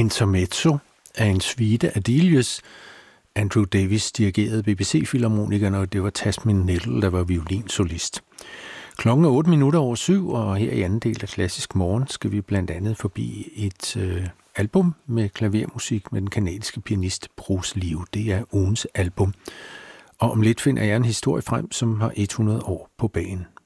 Intermezzo af en suite af Delius. Andrew Davis dirigerede BBC-filharmonikerne, og det var Tasmin Nettle, der var violinsolist. Klokken er 7:08, og her i anden del af Klassisk Morgen skal vi blandt andet forbi et album med klavermusik med den kanadiske pianist Bruce Liu. Det er ugens album. Og om lidt finder jeg en historie frem, som har 100 år på bagen.